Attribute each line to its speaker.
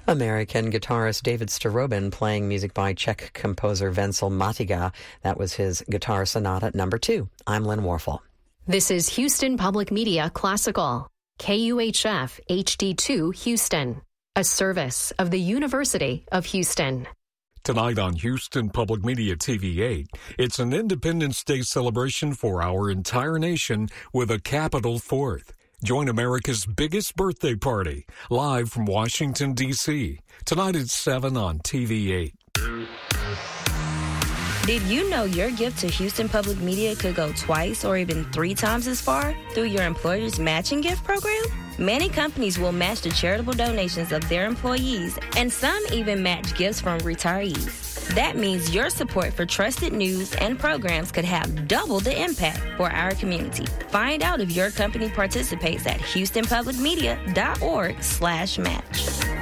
Speaker 1: American guitarist David Starobin playing music by Czech composer Vencel Matiga. That was his Guitar Sonata number 2. I'm Lynn Warfel.
Speaker 2: This is Houston Public Media Classical, KUHF HD2 Houston, a service of the University of Houston.
Speaker 3: Tonight on Houston Public Media TV8, it's an Independence Day celebration for our entire nation with a capital fourth. Join America's biggest birthday party, live from Washington, D.C., tonight at 7 on TV8.
Speaker 4: Did you know your gift to Houston Public Media could go twice or even 3 times as far through your employer's matching gift program? Many companies will match the charitable donations of their employees, and some even match gifts from retirees. That means your support for trusted news and programs could have double the impact for our community. Find out if your company participates at HoustonPublicMedia.org/match.